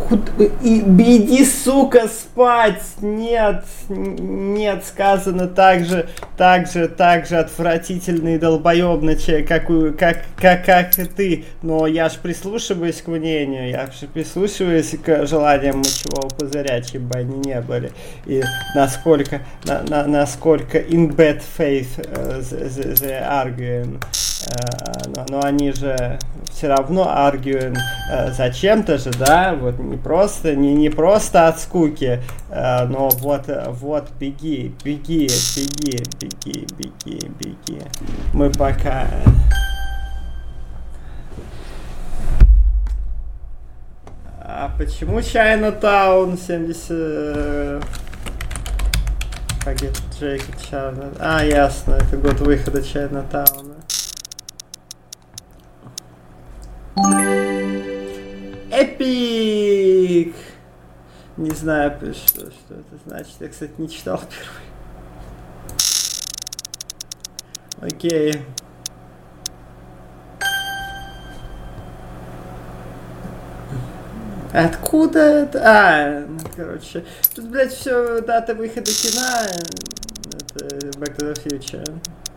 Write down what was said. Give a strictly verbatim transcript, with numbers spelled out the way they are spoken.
И, иди, сука, спать! Нет, нет, сказано так же, так же, так же отвратительный долбоебный человек, как, как, как, как и ты. Но я ж прислушиваюсь к мнению, я ж прислушиваюсь к желаниям мочевого пузыря, чем бы они не были. И насколько, на, на, насколько in bad faith uh, the, the arguing. Uh, но, но они же все равно arguing uh, зачем-то же, да, вот не просто, не, не просто от скуки, uh, но вот, вот беги, беги, беги, беги, беги, беги. Мы пока... А почему Чайнатаун семьдесят... Погоди, Джейк Чайна... А, ясно, это год выхода Чайнатауна. Эпик! Не знаю, что, что это значит. Я, кстати, не читал впервые. Окей. Откуда это? А, ну, короче. Тут, блядь, все дата выхода кино. Это Back to the Future.